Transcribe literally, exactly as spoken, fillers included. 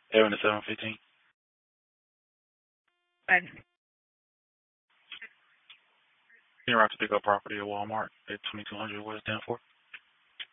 Evan at seven fifteen. And You're out to pick up property at Walmart at twenty-two hundred West Danforth.